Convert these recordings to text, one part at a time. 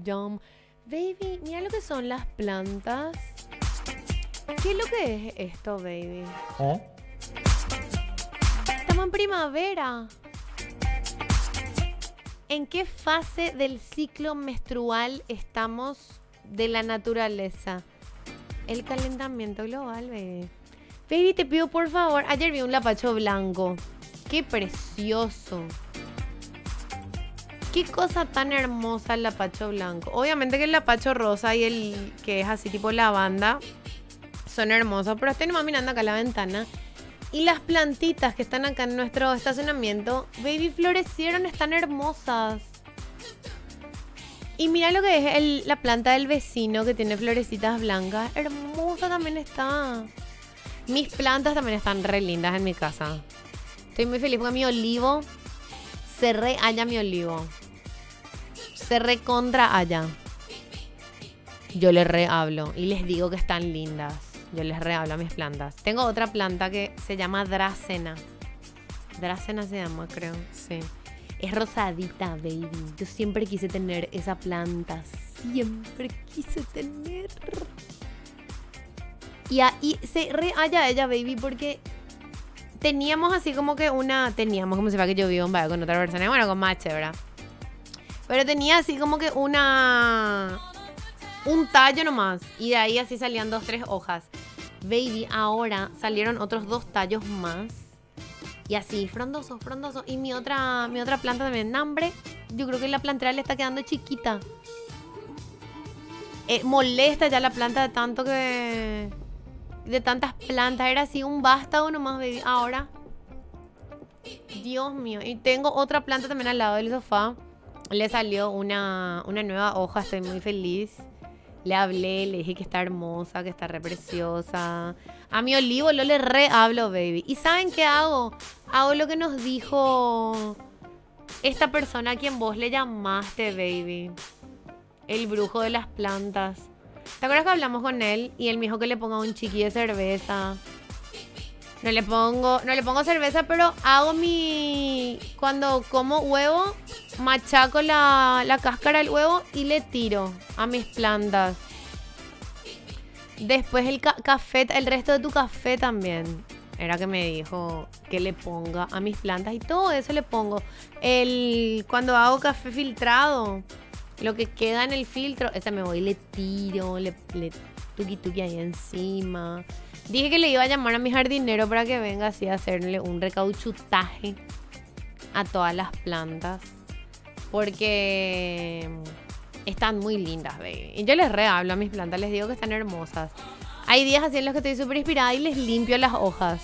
yum. Baby, mira lo que son las plantas. ¿Qué es lo que es esto, baby? ¿Eh? Estamos en primavera. ¿En qué fase del ciclo menstrual estamos de la naturaleza? El calentamiento global, baby. Baby, te pido por favor. Ayer vi un lapacho blanco. ¡Qué precioso! ¡Qué cosa tan hermosa el lapacho blanco! Obviamente que el lapacho rosa y el que es así tipo lavanda son hermosos, pero estoy nomás mirando acá a la ventana. Y las plantitas que están acá en nuestro estacionamiento, baby, florecieron, están hermosas. Y mira lo que es la planta del vecino que tiene florecitas blancas. Hermosa también está. Mis plantas también están re lindas en mi casa. Estoy muy feliz porque mi olivo se re halla mi olivo. Se recontra halla. Yo les re hablo y les digo que están lindas. Yo les re hablo a mis plantas. Tengo otra planta que se llama Dracena. Dracena se llama, creo. Sí. Es rosadita, baby. Yo siempre quise tener esa planta. Siempre quise tener. Y ahí se re halla ella, baby, porque teníamos así como que teníamos como si fuera que yo vivo en Valle con otra persona. Bueno, con Mache, ¿verdad? Pero tenía así como que un tallo nomás. Y de ahí así salían 2, 3 hojas. Baby, ahora salieron otros 2 tallos más. Y así, frondoso, frondoso. Y mi otra planta también, nambre. Yo creo que la plantera le está quedando chiquita. Molesta ya la planta de tanto que... De tantas plantas. Era así un vástago nomás, baby. Ahora... Dios mío. Y tengo otra planta también al lado del sofá. Le salió una nueva hoja. Estoy muy feliz. Le hablé, le dije que está hermosa, que está re preciosa. A mi olivo yo le re hablo, baby. ¿Y saben qué hago? Hago lo que nos dijo esta persona a quien vos le llamaste, baby. El brujo de las plantas. ¿Te acuerdas que hablamos con él? Y él me dijo que le ponga un chiqui de cerveza. No le pongo cerveza, pero hago cuando como huevo, machaco la cáscara del huevo y le tiro a mis plantas. Después el resto de tu café también. Era que me dijo que le ponga a mis plantas y todo eso le pongo. Cuando hago café filtrado, lo que queda en el filtro, ese me voy y le tiro, le tuqui ahí encima. Dije que le iba a llamar a mi jardinero para que venga así a hacerle un recauchutaje a todas las plantas. Porque están muy lindas, baby. Y yo les re hablo a mis plantas, les digo que están hermosas. Hay días así en los que estoy súper inspirada y les limpio las hojas.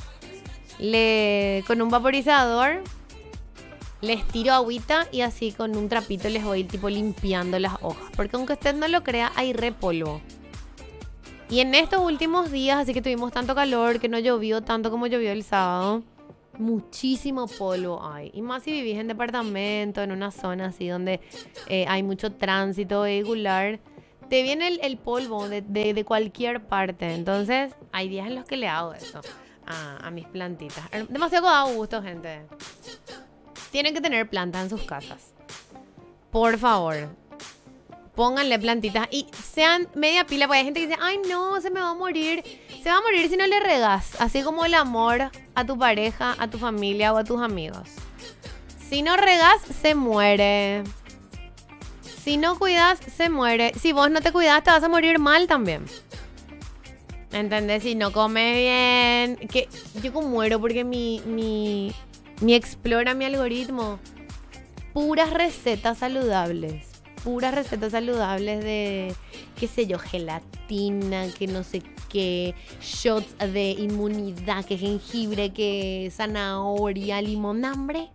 Con un vaporizador les tiro agüita y así con un trapito les voy tipo limpiando las hojas. Porque aunque usted no lo crea, hay re polvo. Y en estos últimos días, así que tuvimos tanto calor, que no llovió tanto como llovió el sábado, muchísimo polvo hay. Y más si vivís en departamento, en una zona así donde hay mucho tránsito vehicular, te viene el polvo de cualquier parte. Entonces, hay días en los que le hago eso a mis plantitas. Demasiado da gusto, gente. Tienen que tener plantas en sus casas. Por favor. Pónganle plantitas y sean media pila, porque hay gente que dice, ay no, se me va a morir. Se va a morir si no le regas. Así como el amor a tu pareja, a tu familia o a tus amigos. Si no regas, se muere. Si no cuidas, se muere. Si vos no te cuidas, te vas a morir mal también. ¿Entendés? Si no comes bien. Que yo muero porque mi explora mi algoritmo. Puras recetas saludables. Puras recetas saludables de, qué sé yo, gelatina, que no sé qué, shots de inmunidad, que jengibre, que zanahoria, limón, nambre.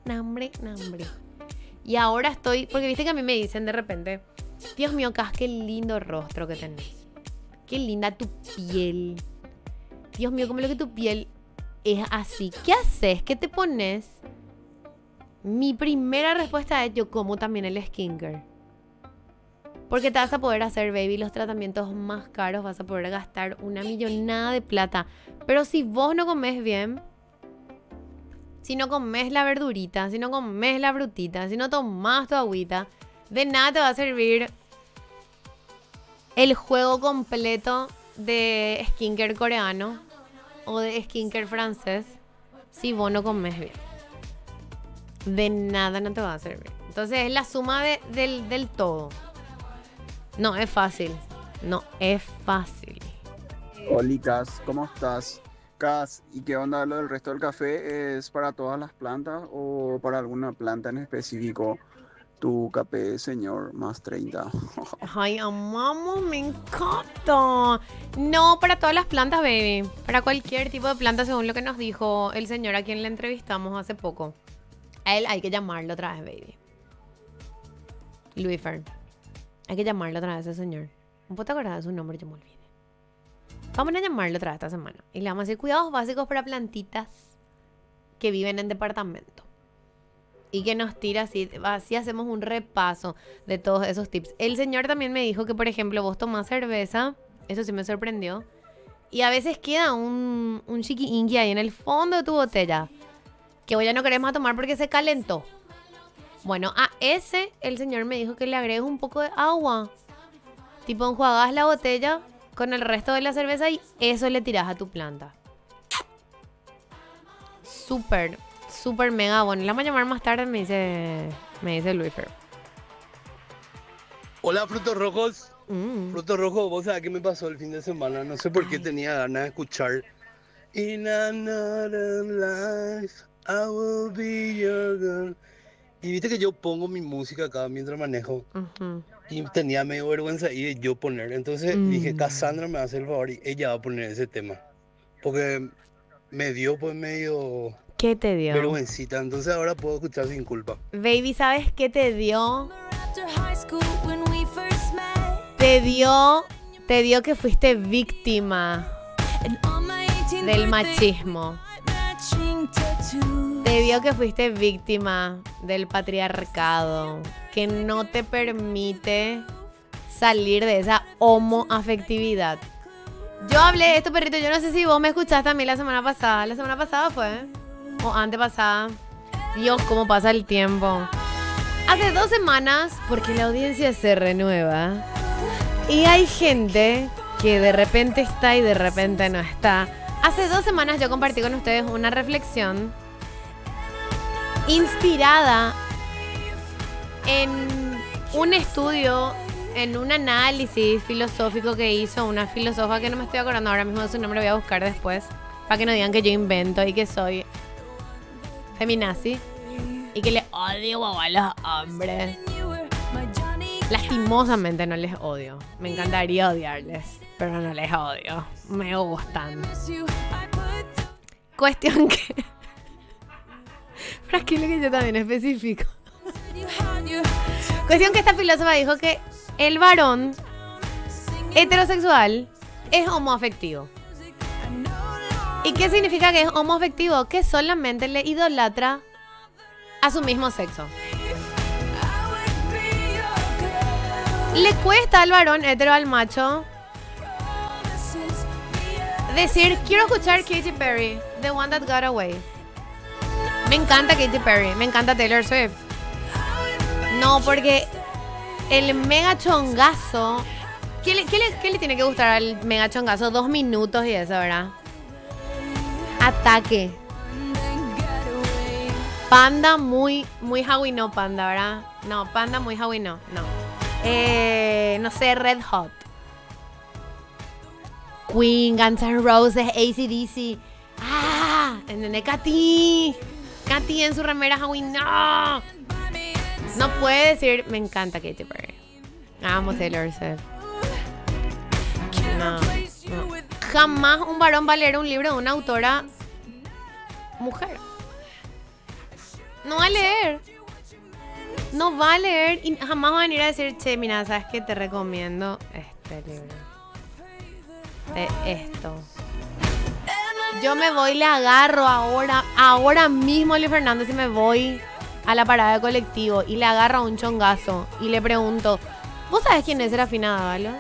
Y ahora porque viste que a mí me dicen de repente, Dios mío, Cas, qué lindo rostro que tenés. Qué linda tu piel. Dios mío, como lo que tu piel es así. ¿Qué haces? ¿Qué te pones? Mi primera respuesta es, yo como también el skincare. Porque te vas a poder hacer, baby, los tratamientos más caros. Vas a poder gastar una millonada de plata. Pero si vos no comes bien, si no comes la verdurita, si no comes la frutita, si no tomas tu agüita, de nada te va a servir el juego completo de skincare coreano o de skincare francés si vos no comes bien. De nada no te va a servir. Entonces es la suma del todo. No es fácil. No es fácil. Oli, Cas, ¿cómo estás? Cas, ¿y qué onda lo del resto del café? ¿Es para todas las plantas o para alguna planta en específico? Tu café, señor, más 30. Ay, amamos, me encanta. No para todas las plantas, baby. Para cualquier tipo de planta, según lo que nos dijo el señor a quien le entrevistamos hace poco. A él hay que llamarlo otra vez, baby. Luifer. Hay que llamarlo otra vez a ese señor. ¿No puedo acordar de su nombre? Yo me olvidé. Vamos a llamarlo otra vez esta semana. Y le vamos a decir cuidados básicos para plantitas que viven en departamento. Y que nos tira así hacemos un repaso de todos esos tips. El señor también me dijo que, por ejemplo, vos tomás cerveza. Eso sí me sorprendió. Y a veces queda un chiqui-ingui ahí en el fondo de tu botella. Que vos ya no querés más tomar porque se calentó. Bueno, a ese el señor me dijo que le agregues un poco de agua. Tipo, enjuagás la botella con el resto de la cerveza y eso le tirás a tu planta. Súper, súper mega bueno. La vamos a llamar más tarde, me dice Luifer. Hola, frutos rojos. Frutos rojos, vos sabés qué me pasó el fin de semana. No sé por qué tenía ganas de escuchar. In another life, I will be your girl. Y viste que yo pongo mi música acá mientras manejo. Y tenía medio vergüenza ahí de yo poner. Entonces dije, Cassandra me hace el favor y ella va a poner ese tema. Porque me dio pues medio... ¿Qué te dio? Vergüencita. Entonces ahora puedo escuchar sin culpa. Baby, ¿sabes qué te dio? Te dio que fuiste víctima del machismo. Te dio que fuiste víctima del patriarcado, que no te permite salir de esa homoafectividad. Yo hablé de esto, perrito, yo no sé si vos me escuchaste a mí la semana pasada. La semana pasada fue, o antepasada. Dios, cómo pasa el tiempo. Hace 2 semanas, porque la audiencia se renueva, y hay gente que de repente está y de repente no está. Hace 2 semanas yo compartí con ustedes una reflexión inspirada en un estudio, en un análisis filosófico que hizo una filósofa que no me estoy acordando ahora mismo de su nombre, voy a buscar después, para que no digan que yo invento y que soy feminazi y que le odio a los hombres. Lastimosamente no les odio. Me encantaría odiarles, pero no les odio. Me gustan. Cuestión que... Tranquilo que yo también especifico. Cuestión que esta filósofa dijo que el varón heterosexual es homoafectivo. ¿Y qué significa que es homoafectivo? Que solamente le idolatra a su mismo sexo. Le cuesta al varón hetero, al macho, decir, quiero escuchar Katy Perry, The One That Got Away. Me encanta Katy Perry, me encanta Taylor Swift. No, porque el mega chongazo... ¿Qué le tiene que gustar al mega chongazo? 2 minutos y eso, ¿verdad? Ataque. Panda muy Howie no, Panda, ¿verdad? No, Panda muy Howie no. No sé, Red Hot. Queen, Guns N' Roses, AC/DC. ¿Entendés? Katy en su remera Howie no. No puede decir, me encanta Katy Perry. Amo Taylor Swift. No. Jamás un varón va a leer un libro de una autora mujer. No va a leer. No va a leer y jamás va a venir a decir, che, mira, ¿sabes qué? Te recomiendo este libro. De esto. Yo me voy, le agarro ahora mismo a Luis Fernández y me voy a la parada de colectivo y le agarro a un chongazo y le pregunto, ¿vos sabés quién es Serafina Dávalos?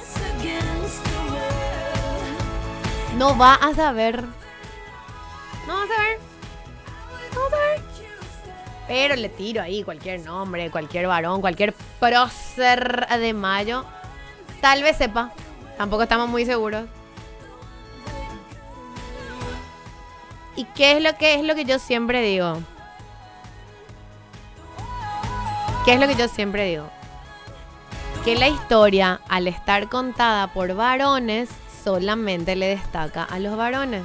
No va a saber. No va a saber. Pero le tiro ahí cualquier nombre, cualquier varón, cualquier prócer de mayo. Tal vez sepa. Tampoco estamos muy seguros. ¿Y qué es lo que yo siempre digo? ¿Qué es lo que yo siempre digo? Que la historia, al estar contada por varones, solamente le destaca a los varones.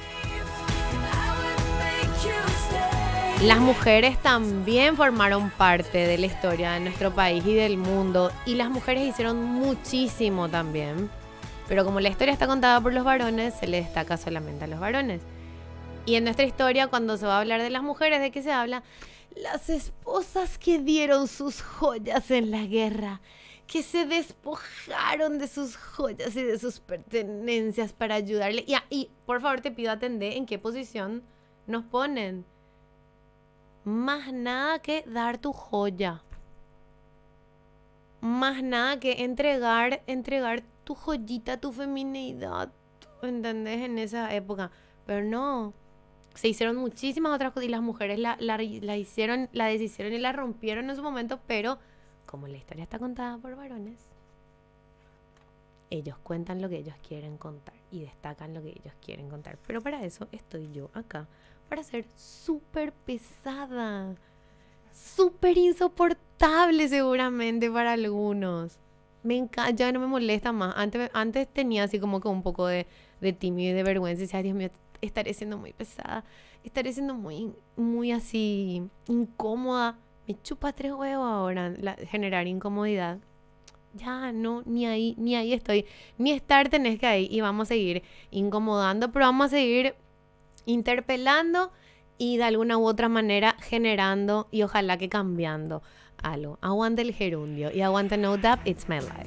Las mujeres también formaron parte de la historia de nuestro país y del mundo. Y las mujeres hicieron muchísimo también. Pero como la historia está contada por los varones, se le destaca solamente a los varones. Y en nuestra historia, cuando se va a hablar de las mujeres, ¿de qué se habla? Las esposas que dieron sus joyas en la guerra, que se despojaron de sus joyas y de sus pertenencias para ayudarle. Y por favor te pido atender en qué posición nos ponen. Más nada que dar tu joya. Más nada que entregar tu joyita, tu feminidad. ¿Entendés? En esa época. Pero no. Se hicieron muchísimas otras cosas y las mujeres la hicieron, la deshicieron y la rompieron en su momento, pero como la historia está contada por varones, ellos cuentan lo que ellos quieren contar y destacan lo que ellos quieren contar. Pero para eso estoy yo acá, para ser súper pesada, súper insoportable seguramente para algunos. Me encanta, ya no me molesta más. Antes tenía así como que un poco de timidez y de vergüenza y decía, Dios mío, estaré siendo muy pesada, estaré siendo muy así incómoda. Me chupa 3 huevos ahora generar incomodidad. Ya no, ni ahí estoy. Ni estar tenés que ahí. Y vamos a seguir incomodando, pero vamos a seguir interpelando y de alguna u otra manera generando y ojalá que cambiando algo. Aguante el gerundio y aguante No Doubt It's My Life.